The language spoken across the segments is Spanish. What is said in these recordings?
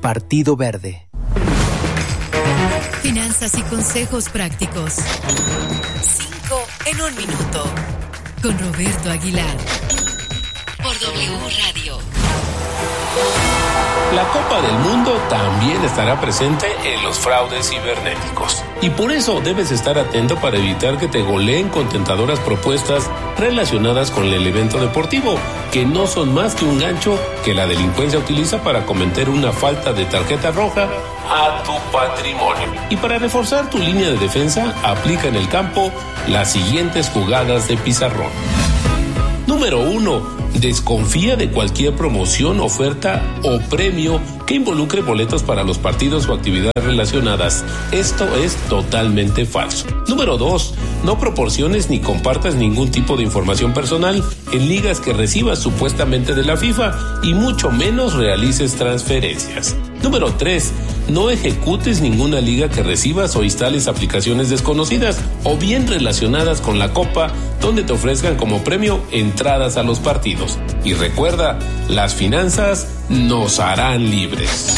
Partido Verde. Finanzas y consejos prácticos. 5 en 1 minuto. Con Roberto Aguilar. Por W Radio. La Copa del Mundo también estará presente en los fraudes cibernéticos. Y por eso debes estar atento para evitar que te goleen con tentadoras propuestas relacionadas con el evento deportivo, que no son más que un gancho que la delincuencia utiliza para cometer una falta de tarjeta roja a tu patrimonio. Y para reforzar tu línea de defensa, aplica en el campo las siguientes jugadas de pizarrón. Número 1. Desconfía de cualquier promoción, oferta o premio que involucre boletos para los partidos o actividades relacionadas. Esto es totalmente falso. Número 2. No proporciones ni compartas ningún tipo de información personal en ligas que recibas supuestamente de la FIFA y mucho menos realices transferencias. Número 3. No ejecutes ninguna liga que recibas o instales aplicaciones desconocidas o bien relacionadas con la Copa donde te ofrezcan como premio entradas a los partidos. Y recuerda, las finanzas nos harán libres.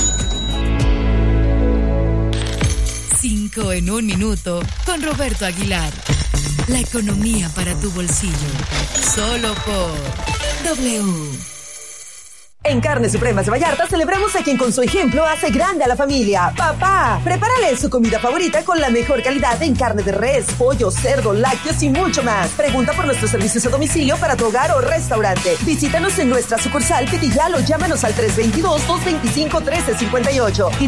5 en 1 minuto con Roberto Aguilar. La economía para tu bolsillo. Solo por W. En Carnes Supremas de Vallarta celebramos a quien con su ejemplo hace grande a la familia. Papá, prepárale su comida favorita con la mejor calidad en carne de res, pollo, cerdo, lácteos y mucho más. Pregunta por nuestros servicios a domicilio para tu hogar o restaurante. Visítanos en nuestra sucursal Pitillal o llámanos al 322-225-1358 y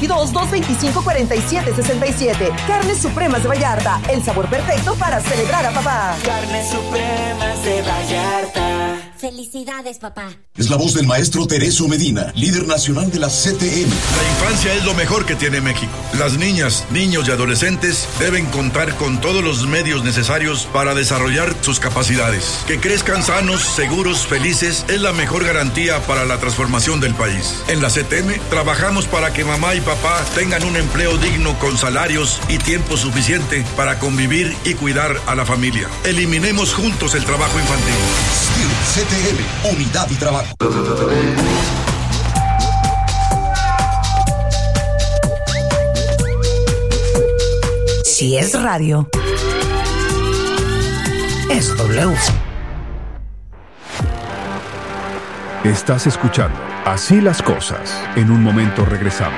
322-225-4767. Carnes Supremas de Vallarta, el sabor perfecto para celebrar a papá. Carnes Supremas de Vallarta. Felicidades, papá. Es la voz del maestro Tereso Medina, líder nacional de la CTM. La infancia es lo mejor que tiene México. Las niñas, niños y adolescentes deben contar con todos los medios necesarios para desarrollar sus capacidades. Que crezcan sanos, seguros, felices es la mejor garantía para la transformación del país. En la CTM trabajamos para que mamá y papá tengan un empleo digno con salarios y tiempo suficiente para convivir y cuidar a la familia. Eliminemos juntos el trabajo infantil. CTM, unidad y trabajo. Si es radio, es W. Estás escuchando Así las Cosas. En un momento regresamos.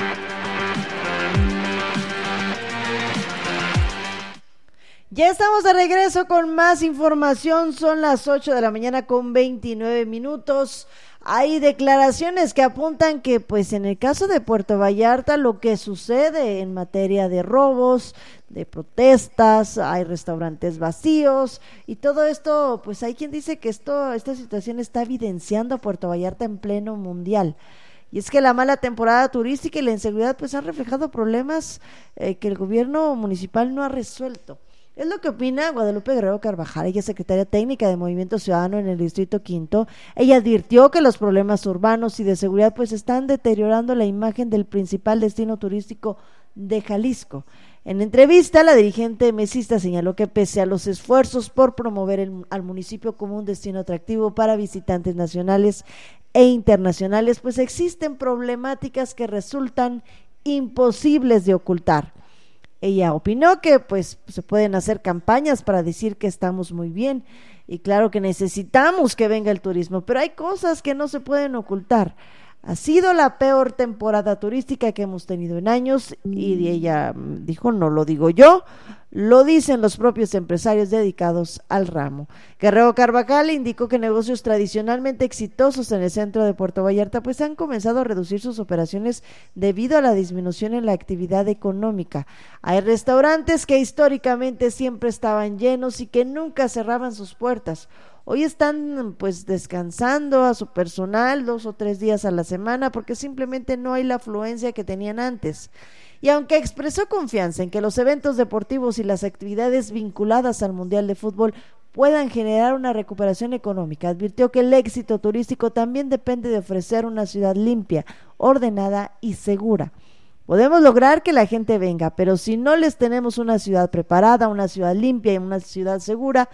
Ya estamos de regreso con más información. Son las 8 de la mañana con 29 minutos. Hay declaraciones que apuntan que, pues, en el caso de Puerto Vallarta, lo que sucede en materia de robos, de protestas, hay restaurantes vacíos y todo esto, pues hay quien dice que esta situación está evidenciando a Puerto Vallarta en pleno mundial. Y es que la mala temporada turística y la inseguridad, pues, han reflejado problemas que el gobierno municipal no ha resuelto. Es lo que opina Guadalupe Guerrero Carvajal. Ella es secretaria técnica de Movimiento Ciudadano en el Distrito Quinto. Ella advirtió que los problemas urbanos y de seguridad pues están deteriorando la imagen del principal destino turístico de Jalisco. En entrevista, la dirigente mesista señaló que pese a los esfuerzos por promover al municipio como un destino atractivo para visitantes nacionales e internacionales, pues existen problemáticas que resultan imposibles de ocultar. Ella opinó que pues se pueden hacer campañas para decir que estamos muy bien y claro que necesitamos que venga el turismo, pero hay cosas que no se pueden ocultar. Ha sido la peor temporada turística que hemos tenido en años y ella dijo, no lo digo yo, lo dicen los propios empresarios dedicados al ramo. Guerrero Carvajal indicó que negocios tradicionalmente exitosos en el centro de Puerto Vallarta pues han comenzado a reducir sus operaciones debido a la disminución en la actividad económica. Hay restaurantes que históricamente siempre estaban llenos y que nunca cerraban sus puertas. Hoy están pues descansando a su personal 2 o 3 días a la semana porque simplemente no hay la afluencia que tenían antes. Y aunque expresó confianza en que los eventos deportivos y las actividades vinculadas al Mundial de Fútbol puedan generar una recuperación económica, advirtió que el éxito turístico también depende de ofrecer una ciudad limpia, ordenada y segura. Podemos lograr que la gente venga, pero si no les tenemos una ciudad preparada, una ciudad limpia y una ciudad segura,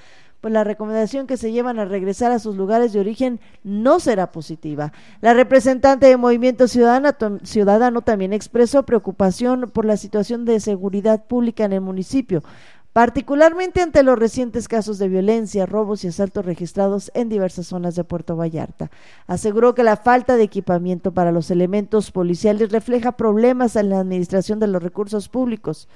pues la recomendación que se llevan a regresar a sus lugares de origen no será positiva. La representante de Movimiento Ciudadano también expresó preocupación por la situación de seguridad pública en el municipio, particularmente ante los recientes casos de violencia, robos y asaltos registrados en diversas zonas de Puerto Vallarta. Aseguró que la falta de equipamiento para los elementos policiales refleja problemas en la administración de los recursos públicos.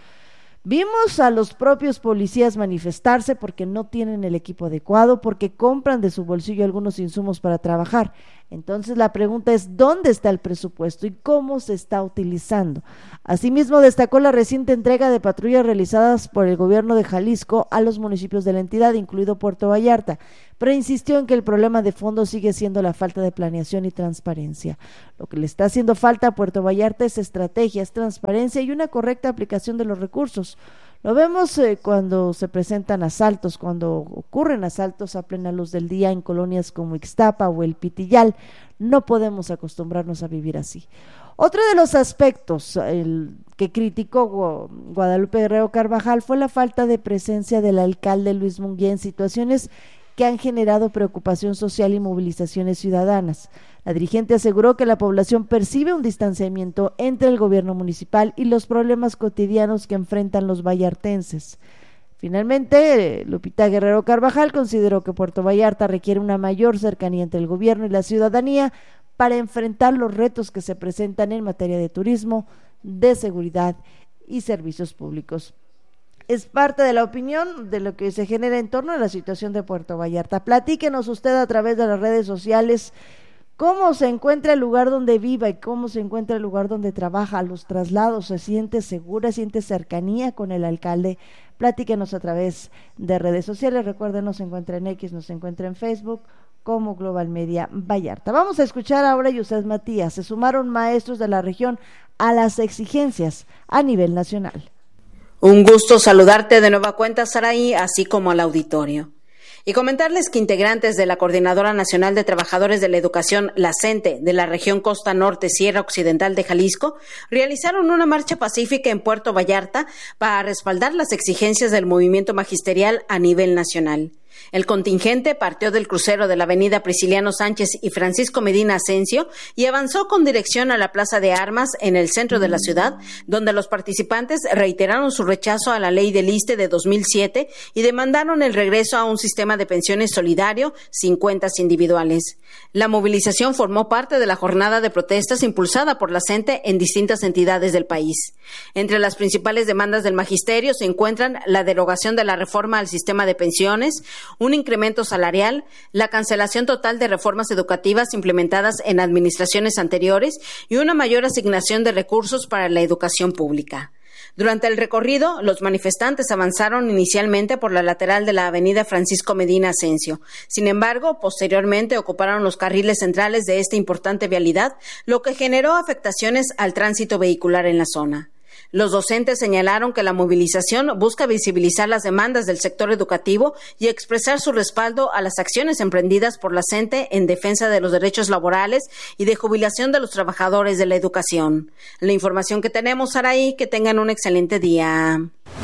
Vimos a los propios policías manifestarse porque no tienen el equipo adecuado, porque compran de su bolsillo algunos insumos para trabajar. Entonces la pregunta es, ¿dónde está el presupuesto y cómo se está utilizando? Asimismo, destacó la reciente entrega de patrullas realizadas por el gobierno de Jalisco a los municipios de la entidad, incluido Puerto Vallarta, pero insistió en que el problema de fondo sigue siendo la falta de planeación y transparencia. Lo que le está haciendo falta a Puerto Vallarta es estrategias, transparencia y una correcta aplicación de los recursos. Lo vemos cuando se presentan asaltos, cuando ocurren asaltos a plena luz del día en colonias como Ixtapa o El Pitillal. No podemos acostumbrarnos a vivir así. Otro de los aspectos que criticó Guadalupe Guerrero Carvajal fue la falta de presencia del alcalde Luis Munguía en situaciones que han generado preocupación social y movilizaciones ciudadanas. La dirigente aseguró que la población percibe un distanciamiento entre el gobierno municipal y los problemas cotidianos que enfrentan los vallartenses. Finalmente, Lupita Guerrero Carvajal consideró que Puerto Vallarta requiere una mayor cercanía entre el gobierno y la ciudadanía para enfrentar los retos que se presentan en materia de turismo, de seguridad y servicios públicos. Es parte de la opinión de lo que se genera en torno a la situación de Puerto Vallarta. Platíquenos usted a través de las redes sociales cómo se encuentra el lugar donde viva y cómo se encuentra el lugar donde trabaja, los traslados, se siente segura, siente cercanía con el alcalde. Platíquenos a través de redes sociales. Recuerden, nos encuentra en X, nos encuentra en Facebook como Global Media Vallarta. Vamos a escuchar ahora a Yusef Matías. Se sumaron maestros de la región a las exigencias a nivel nacional. Un gusto saludarte de nueva cuenta, Saraí, así como al auditorio. Y comentarles que integrantes de la Coordinadora Nacional de Trabajadores de la Educación, la CENTE, de la región Costa Norte, Sierra Occidental de Jalisco, realizaron una marcha pacífica en Puerto Vallarta para respaldar las exigencias del movimiento magisterial a nivel nacional. El contingente partió del crucero de la avenida Prisciliano Sánchez y Francisco Medina Asensio y avanzó con dirección a la Plaza de Armas en el centro de la ciudad, donde los participantes reiteraron su rechazo a la ley del ISSSTE de 2007 y demandaron el regreso a un sistema de pensiones solidario sin cuentas individuales. La movilización formó parte de la jornada de protestas impulsada por la CENTE en distintas entidades del país. Entre las principales demandas del magisterio se encuentran la derogación de la reforma al sistema de pensiones, un incremento salarial, la cancelación total de reformas educativas implementadas en administraciones anteriores y una mayor asignación de recursos para la educación pública. Durante el recorrido, los manifestantes avanzaron inicialmente por la lateral de la avenida Francisco Medina Asensio. Sin embargo, posteriormente ocuparon los carriles centrales de esta importante vialidad, lo que generó afectaciones al tránsito vehicular en la zona. Los docentes señalaron que la movilización busca visibilizar las demandas del sector educativo y expresar su respaldo a las acciones emprendidas por la CENTE en defensa de los derechos laborales y de jubilación de los trabajadores de la educación. La información que tenemos, Saraí, que tengan un excelente día.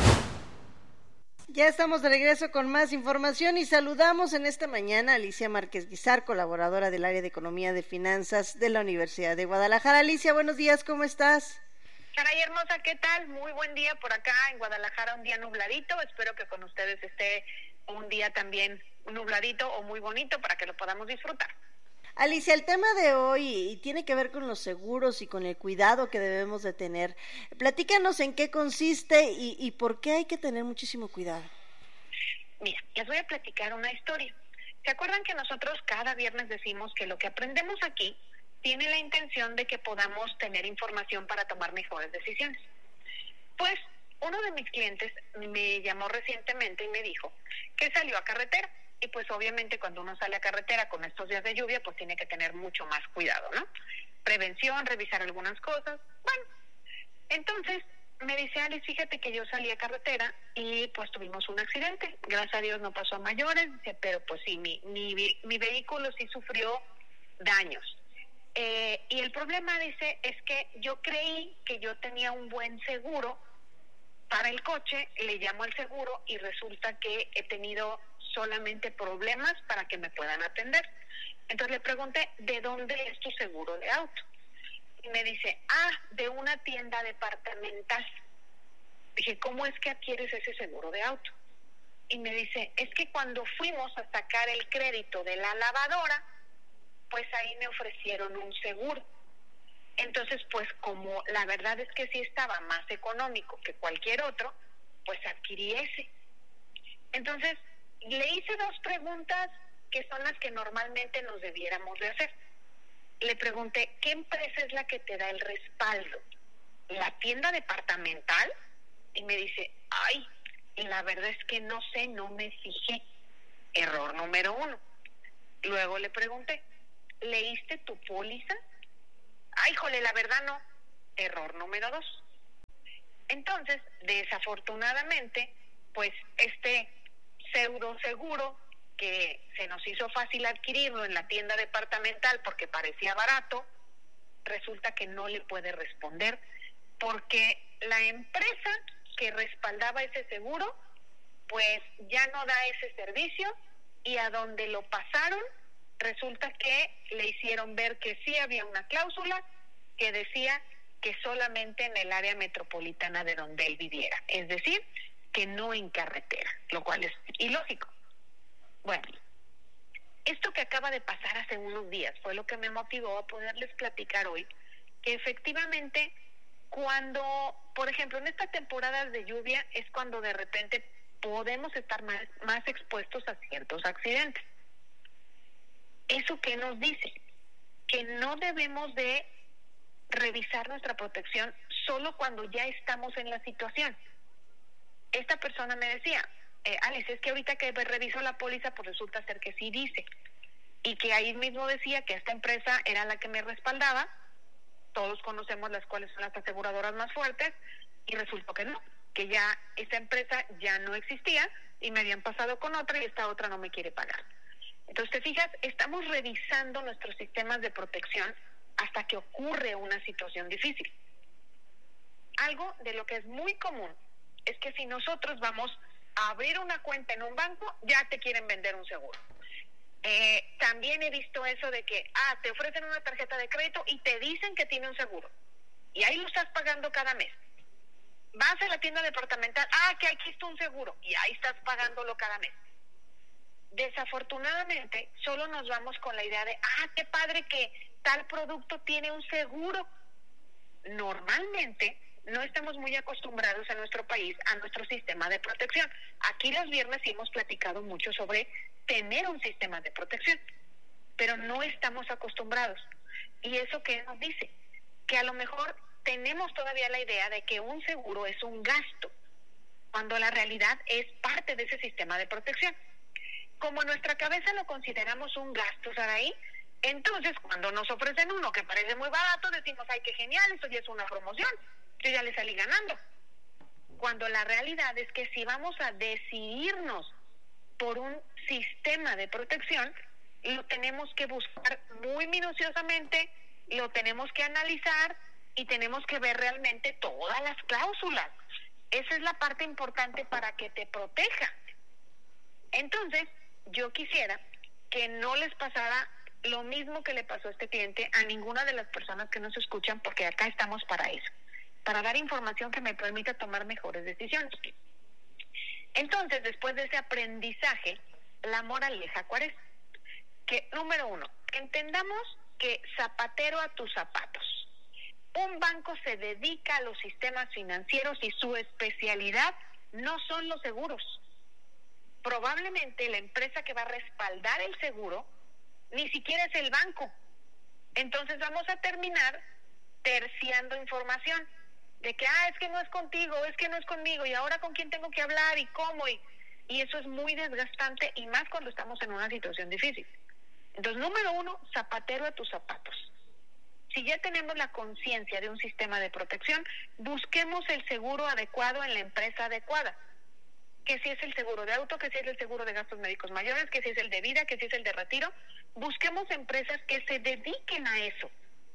Ya estamos de regreso con más información y saludamos en esta mañana a Alicia Márquez Guizar, colaboradora del área de Economía de Finanzas de la Universidad de Guadalajara. Alicia, buenos días, ¿cómo estás? Saray hermosa, ¿qué tal? Muy buen día por acá en Guadalajara, un día nubladito. Espero que con ustedes esté un día también nubladito o muy bonito para que lo podamos disfrutar. Alicia, el tema de hoy tiene que ver con los seguros y con el cuidado que debemos de tener. Platícanos en qué consiste y por qué hay que tener muchísimo cuidado. Mira, les voy a platicar una historia. ¿Se acuerdan que nosotros cada viernes decimos que lo que aprendemos aquí tiene la intención de que podamos tener información para tomar mejores decisiones? Pues uno de mis clientes me llamó recientemente y me dijo que salió a carretera. Y pues obviamente cuando uno sale a carretera con estos días de lluvia, pues tiene que tener mucho más cuidado, ¿no? Prevención, revisar algunas cosas. Bueno, entonces me dice, Alice, fíjate que yo salí a carretera y pues tuvimos un accidente. Gracias a Dios no pasó a mayores, pero pues sí, mi vehículo sí sufrió daños. Y el problema, dice, es que yo creí que yo tenía un buen seguro para el coche, le llamo al seguro y resulta que he tenido solamente problemas para que me puedan atender. Entonces le pregunté, ¿de dónde es tu seguro de auto? Y me dice, de una tienda departamental. Dije, ¿cómo es que adquieres ese seguro de auto? Y me dice, es que cuando fuimos a sacar el crédito de la lavadora, pues ahí me ofrecieron un seguro. Entonces, pues como la verdad es que sí estaba más económico que cualquier otro, pues adquirí ese. Entonces, le hice 2 preguntas que son las que normalmente nos debiéramos de hacer. Le pregunté, ¿qué empresa es la que te da el respaldo? ¿La tienda departamental? Y me dice, la verdad es que no sé, no me fijé. Error número 1. Luego le pregunté, ¿leíste tu póliza? Híjole, la verdad no. Error número 2. Entonces, desafortunadamente, pues este pseudo seguro que se nos hizo fácil adquirirlo en la tienda departamental porque parecía barato, resulta que no le puede responder porque la empresa que respaldaba ese seguro, pues ya no da ese servicio y a donde lo pasaron, resulta que le hicieron ver que sí había una cláusula que decía que solamente en el área metropolitana de donde él viviera, es decir, que no en carretera, lo cual es ilógico. Bueno, esto que acaba de pasar hace unos días fue lo que me motivó a poderles platicar hoy, que efectivamente cuando, por ejemplo, en estas temporadas de lluvia es cuando de repente podemos estar más expuestos a ciertos accidentes. ¿Eso qué nos dice? Que no debemos de revisar nuestra protección solo cuando ya estamos en la situación. Esta persona me decía, Alice, es que ahorita que reviso la póliza, pues resulta ser que sí dice. Y que ahí mismo decía que esta empresa era la que me respaldaba. Todos conocemos las cuales son las aseguradoras más fuertes, y resultó que no, que ya esa empresa ya no existía y me habían pasado con otra y esta otra no me quiere pagar. Entonces, te fijas, estamos revisando nuestros sistemas de protección hasta que ocurre una situación difícil. Algo de lo que es muy común es que si nosotros vamos a abrir una cuenta en un banco, ya te quieren vender un seguro. También he visto eso de que, te ofrecen una tarjeta de crédito y te dicen que tiene un seguro. Y ahí lo estás pagando cada mes. Vas a la tienda departamental, que aquí está un seguro. Y ahí estás pagándolo cada mes. Desafortunadamente, solo nos vamos con la idea de, qué padre que tal producto tiene un seguro. Normalmente, no estamos muy acostumbrados en nuestro país a nuestro sistema de protección. Aquí los viernes sí hemos platicado mucho sobre tener un sistema de protección, pero no estamos acostumbrados. ¿Y eso qué nos dice? Que a lo mejor tenemos todavía la idea de que un seguro es un gasto, cuando la realidad es parte de ese sistema de protección. Como en nuestra cabeza lo consideramos un gasto, Saraí, entonces cuando nos ofrecen uno que parece muy barato, decimos, qué genial, eso ya es una promoción, yo ya le salí ganando. Cuando la realidad es que si vamos a decidirnos por un sistema de protección, lo tenemos que buscar muy minuciosamente, lo tenemos que analizar y tenemos que ver realmente todas las cláusulas. Esa es la parte importante para que te proteja. Entonces, yo quisiera que no les pasara lo mismo que le pasó a este cliente a ninguna de las personas que nos escuchan, porque acá estamos para eso, para dar información que me permita tomar mejores decisiones. Entonces, después de ese aprendizaje, la moraleja, ¿cuál es? Que, número 1, entendamos que zapatero a tus zapatos. Un banco se dedica a los sistemas financieros y su especialidad no son los seguros. Probablemente la empresa que va a respaldar el seguro ni siquiera es el banco. Entonces vamos a terminar terciando información de que, es que no es contigo, es que no es conmigo, y ahora con quién tengo que hablar y cómo, y eso es muy desgastante, y más cuando estamos en una situación difícil. Entonces, número 1, zapatero a tus zapatos. Si ya tenemos la conciencia de un sistema de protección, busquemos el seguro adecuado en la empresa adecuada. Que si es el seguro de auto, que si es el seguro de gastos médicos mayores, que si es el de vida, que si es el de retiro. Busquemos empresas que se dediquen a eso.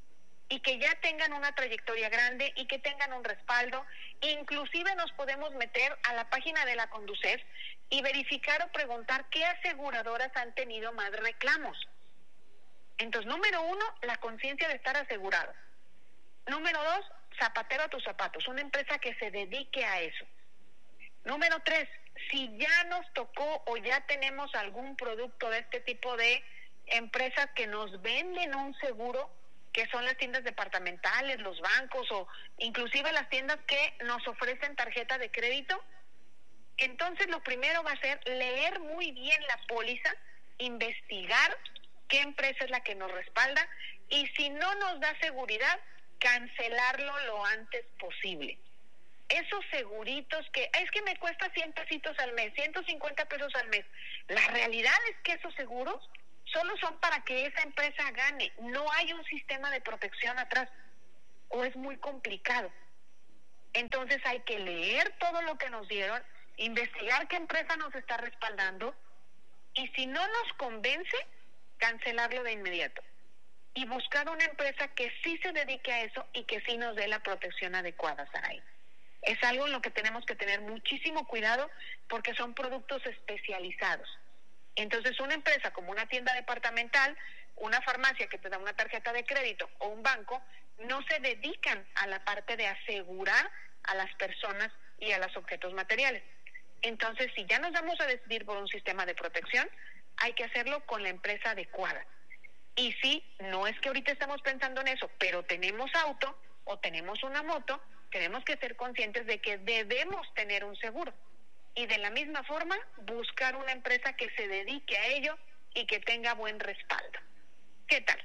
y que ya tengan una trayectoria grande y que tengan un respaldo. Inclusive nos podemos meter a la página de la Conducef y verificar o preguntar qué aseguradoras han tenido más reclamos. Entonces, número 1, la conciencia de estar asegurado. Número 2, zapatero a tus zapatos, una empresa que se dedique a eso. Número 3, si ya nos tocó o ya tenemos algún producto de este tipo de empresas que nos venden un seguro, que son las tiendas departamentales, los bancos o inclusive las tiendas que nos ofrecen tarjeta de crédito, entonces lo primero va a ser leer muy bien la póliza, investigar qué empresa es la que nos respalda y si no nos da seguridad, cancelarlo lo antes posible. Esos seguritos que, es que me cuesta 100 pesitos al mes, 150 pesos al mes, la realidad es que esos seguros solo son para que esa empresa gane, no hay un sistema de protección atrás, o es muy complicado. Entonces hay que leer todo lo que nos dieron, investigar qué empresa nos está respaldando, y si no nos convence, cancelarlo de inmediato. Y buscar una empresa que sí se dedique a eso y que sí nos dé la protección adecuada, Saray. Es algo en lo que tenemos que tener muchísimo cuidado porque son productos especializados. Entonces, una empresa como una tienda departamental, una farmacia que te da una tarjeta de crédito o un banco, no se dedican a la parte de asegurar a las personas y a los objetos materiales. Entonces, si ya nos vamos a decidir por un sistema de protección, hay que hacerlo con la empresa adecuada. Y sí, no es que ahorita estamos pensando en eso, pero tenemos auto o tenemos una moto, tenemos que ser conscientes de que debemos tener un seguro. Y de la misma forma, buscar una empresa que se dedique a ello y que tenga buen respaldo. ¿Qué tal?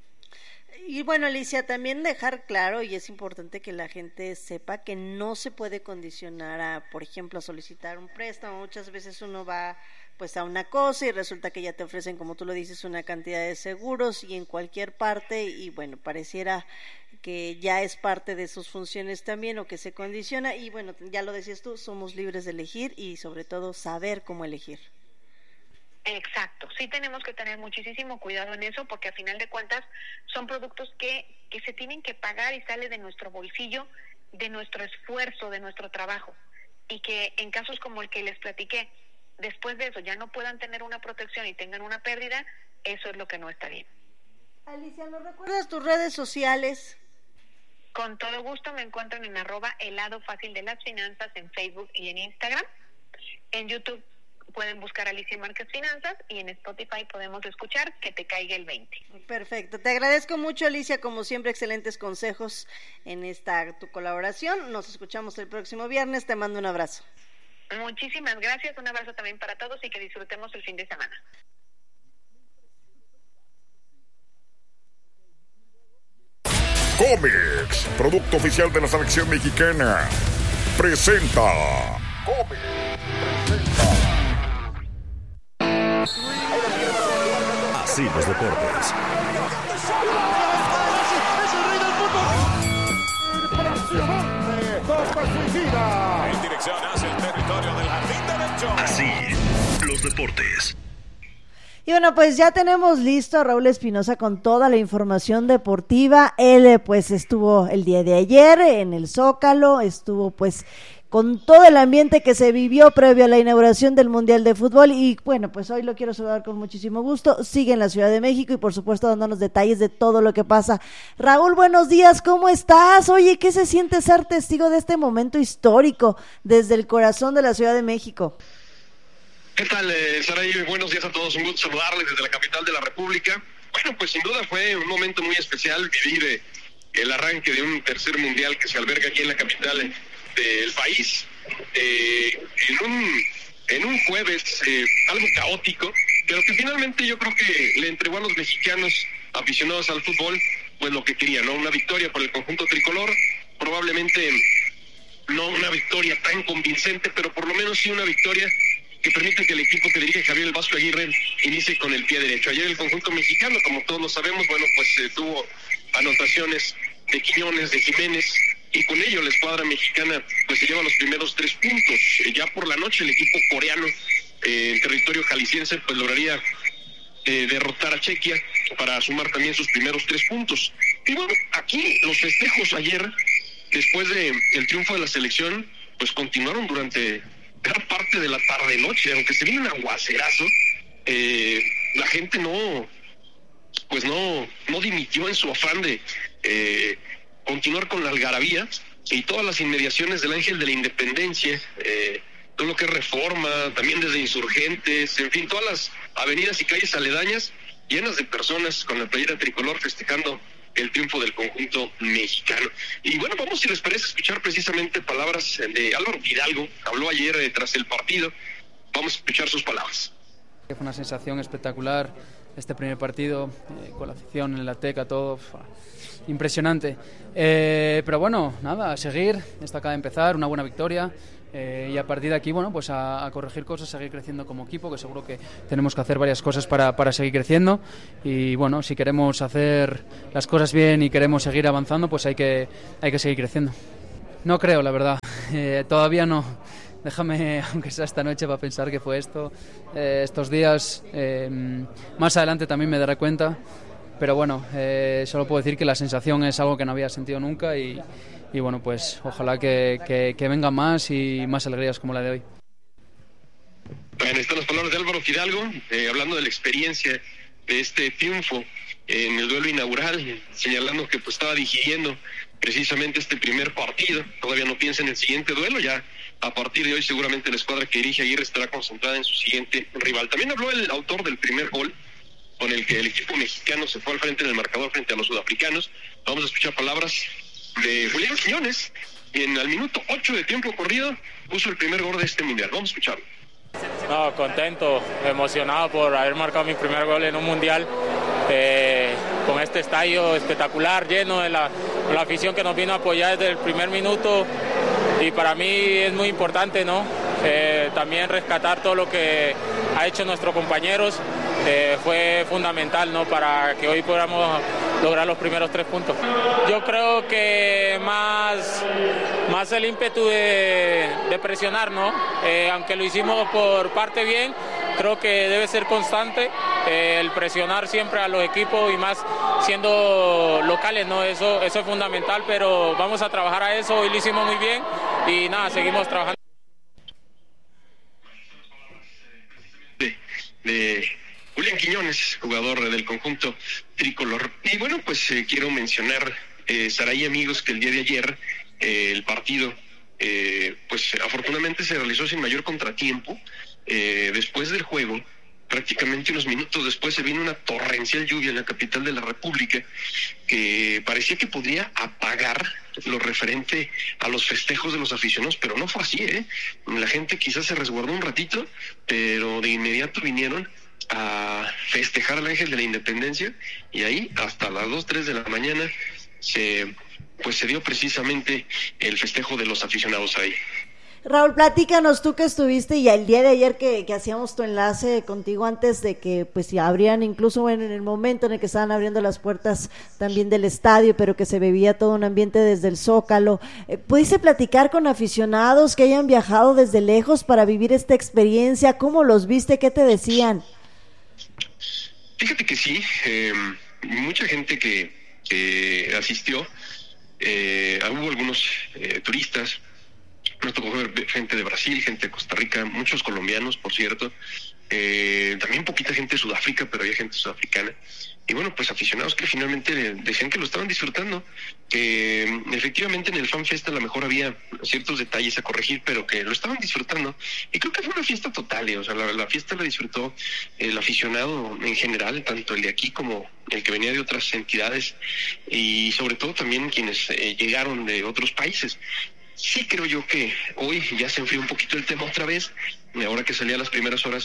Y bueno, Alicia, también dejar claro, y es importante que la gente sepa que no se puede condicionar a, por ejemplo, a solicitar un préstamo. Muchas veces uno va pues a una cosa y resulta que ya te ofrecen, como tú lo dices, una cantidad de seguros y en cualquier parte, y bueno, pareciera que ya es parte de sus funciones también o que se condiciona, y bueno, ya lo decías tú, somos libres de elegir y sobre todo saber cómo elegir. Exacto, sí tenemos que tener muchísimo cuidado en eso porque a final de cuentas son productos que se tienen que pagar y sale de nuestro bolsillo, de nuestro esfuerzo, de nuestro trabajo, y que en casos como el que les platiqué, después de eso ya no puedan tener una protección y tengan una pérdida, eso es lo que no está bien. Alicia, ¿nos recuerdas tus redes sociales? Con todo gusto, me encuentran en @eladofacildelasfinanzas en Facebook y en Instagram. En YouTube pueden buscar Alicia Márquez Finanzas y en Spotify podemos escuchar Que te caiga el 20. Perfecto, te agradezco mucho, Alicia, como siempre, excelentes consejos en esta tu colaboración. Nos escuchamos el próximo viernes, te mando un abrazo. Muchísimas gracias, un abrazo también para todos y que disfrutemos el fin de semana. Comex, producto oficial de la selección mexicana, presenta. Comex presenta. Así los deportes. ¡Es el rey del fútbol! En dirección hacia el territorio del jardín derecho. Así los deportes. Y bueno, pues ya tenemos listo a Raúl Espinosa con toda la información deportiva. Él pues estuvo el día de ayer en el Zócalo, estuvo pues con todo el ambiente que se vivió previo a la inauguración del Mundial de Fútbol, y bueno, pues hoy lo quiero saludar con muchísimo gusto. Sigue en la Ciudad de México y por supuesto dándonos detalles de todo lo que pasa. Raúl, buenos días, ¿cómo estás? Oye, ¿qué se siente ser testigo de este momento histórico desde el corazón de la Ciudad de México? ¿Qué tal, Saray? Buenos días a todos, un gusto saludarles desde la capital de la República. Bueno, pues sin duda fue un momento muy especial vivir el arranque de un tercer mundial que se alberga aquí en la capital del país, en un jueves algo caótico, pero que finalmente yo creo que le entregó a los mexicanos aficionados al fútbol pues lo que querían, ¿no? Una victoria por el conjunto tricolor, probablemente no una victoria tan convincente, pero por lo menos sí una victoria que permite que el equipo que dirige Javier El Vasco Aguirre inicie con el pie derecho. Ayer el conjunto mexicano, como todos lo sabemos, bueno, pues tuvo anotaciones de Quiñones, de Jiménez, y con ello la escuadra mexicana pues se lleva los primeros 3 puntos. Ya por la noche el equipo coreano en territorio jalisciense pues lograría derrotar a Chequia para sumar también sus primeros 3 puntos. Y bueno, aquí los festejos ayer, después del triunfo de la selección, pues continuaron durante gran parte de la tarde-noche, aunque se vino un aguacerazo, la gente no dimitió en su afán de continuar con la algarabía, y todas las inmediaciones del Ángel de la Independencia, todo lo que es Reforma, también desde Insurgentes, en fin, todas las avenidas y calles aledañas llenas de personas con la playera tricolor festejando el triunfo del conjunto mexicano. Y bueno, vamos, si les parece, escuchar precisamente palabras de Álvaro Fidalgo. Habló ayer tras el partido. Vamos a escuchar sus palabras. Fue una sensación espectacular este primer partido, con la afición en la Teca, todo impresionante. Pero bueno, nada, a seguir, esto acaba de empezar, una buena victoria. Y a partir de aquí, bueno, pues a corregir cosas, seguir creciendo como equipo, que seguro que tenemos que hacer varias cosas para seguir creciendo. Y bueno, si queremos hacer las cosas bien y queremos seguir avanzando, pues hay que seguir creciendo. No creo, la verdad, todavía no. Déjame, aunque sea esta noche, para pensar que fue esto, estos días. Más adelante también me daré cuenta. Pero bueno, solo puedo decir que la sensación es algo que no había sentido nunca y bueno, pues ojalá que vengan más y más alegrías como la de hoy. Bueno, están las palabras de Álvaro Fidalgo, hablando de la experiencia de este triunfo en el duelo inaugural, señalando que pues estaba digiriendo precisamente este primer partido, todavía no piensa en el siguiente duelo, ya a partir de hoy seguramente la escuadra que dirige Aguirre estará concentrada en su siguiente rival. También habló el autor del primer gol, con el que el equipo mexicano se fue al frente en el marcador frente a los sudafricanos. Vamos a escuchar palabras de Julián Quiñones, quien al minuto 8 de tiempo corrido puso el primer gol de este mundial. Vamos a escucharlo. No, contento, emocionado por haber marcado mi primer gol en un mundial, con este estadio espectacular, lleno de la afición que nos vino a apoyar desde el primer minuto, y para mí es muy importante, ¿no? También rescatar todo lo que ha hecho nuestros compañeros, fue fundamental, ¿no? Para que hoy podamos lograr los primeros 3 puntos. Yo creo que más el ímpetu de presionar, ¿no? Aunque lo hicimos por parte bien, creo que debe ser constante el presionar siempre a los equipos, y más siendo locales, ¿no? Eso es fundamental, pero vamos a trabajar a eso. Hoy lo hicimos muy bien y nada, seguimos trabajando. De Julián Quiñones, jugador del conjunto tricolor. Y bueno, pues quiero mencionar, Saraí, amigos, que el día de ayer el partido pues afortunadamente se realizó sin mayor contratiempo. Después del juego, prácticamente unos minutos después, se vino una torrencial lluvia en la capital de la República que parecía que podría apagar lo referente a los festejos de los aficionados, pero no fue así, La gente quizás se resguardó un ratito, pero de inmediato vinieron a festejar al Ángel de la Independencia, y ahí hasta las 2, 3 de la mañana se dio precisamente el festejo de los aficionados ahí. Raúl, platícanos, tú que estuviste y el día de ayer que hacíamos tu enlace contigo antes de que pues si abrían, incluso en el momento en el que estaban abriendo las puertas también del estadio, pero que se bebía todo un ambiente desde el Zócalo, ¿pudiste platicar con aficionados que hayan viajado desde lejos para vivir esta experiencia? ¿Cómo los viste? ¿Qué te decían? Fíjate que sí, mucha gente que asistió, hubo algunos turistas. Nos tocó ver gente de Brasil, gente de Costa Rica, muchos colombianos, por cierto, también poquita gente de Sudáfrica, pero había gente sudafricana. Y bueno, pues aficionados que finalmente decían que lo estaban disfrutando, que efectivamente en el Fan Fest a lo mejor había ciertos detalles a corregir, pero que lo estaban disfrutando. Y creo que fue una fiesta total, o sea, la fiesta la disfrutó el aficionado en general, tanto el de aquí como el que venía de otras entidades, y sobre todo también quienes llegaron de otros países. Sí, creo yo que hoy ya se enfrió un poquito el tema otra vez, ahora que salía a las primeras horas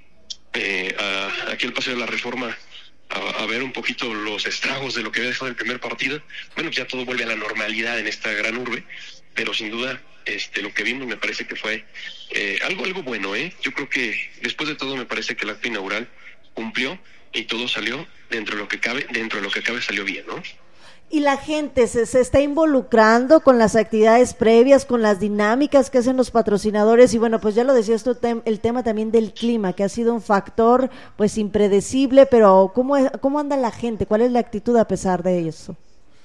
aquí al Paseo de la Reforma a ver un poquito los estragos de lo que había dejado el primer partido. Bueno, ya todo vuelve a la normalidad en esta gran urbe, pero sin duda lo que vimos me parece que fue algo bueno, Yo creo que después de todo me parece que el acto inaugural cumplió y todo salió dentro de lo que cabe salió bien, ¿no? Y la gente se está involucrando con las actividades previas, con las dinámicas que hacen los patrocinadores, y bueno, pues ya lo decías tú, el tema también del clima, que ha sido un factor pues impredecible, pero ¿cómo anda la gente? ¿Cuál es la actitud a pesar de eso?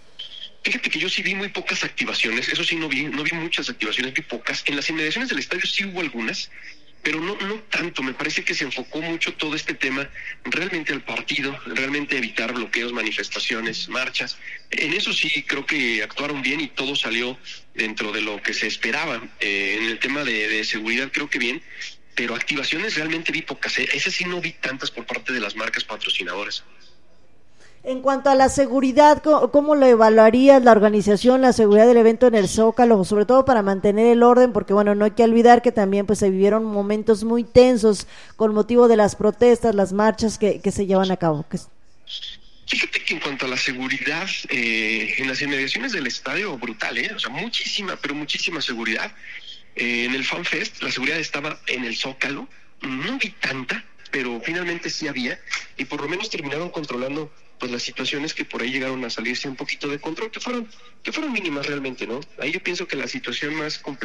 Fíjate que yo sí vi muy pocas activaciones, eso sí no vi muchas activaciones, vi pocas. En las inmediaciones del estadio sí hubo algunas, pero no tanto. Me parece que se enfocó mucho todo este tema realmente al partido, realmente evitar bloqueos, manifestaciones, marchas. En eso sí creo que actuaron bien y todo salió dentro de lo que se esperaba. En el tema de seguridad creo que bien, pero activaciones realmente vi pocas. Esas sí no vi tantas por parte de las marcas patrocinadoras. En cuanto a la seguridad, ¿cómo lo evaluarías la organización, la seguridad del evento en el Zócalo, sobre todo para mantener el orden? Porque bueno, no hay que olvidar que también pues se vivieron momentos muy tensos con motivo de las protestas, las marchas que se llevan a cabo. Fíjate que en cuanto a la seguridad, en las inmediaciones del estadio, brutal, o sea, muchísima seguridad. En el Fan Fest, la seguridad estaba en el Zócalo, no vi tanta, pero finalmente sí había, y por lo menos terminaron controlando pues las situaciones que por ahí llegaron a salirse un poquito de control, que fueron mínimas realmente, ¿no? Ahí yo pienso que la situación más compleja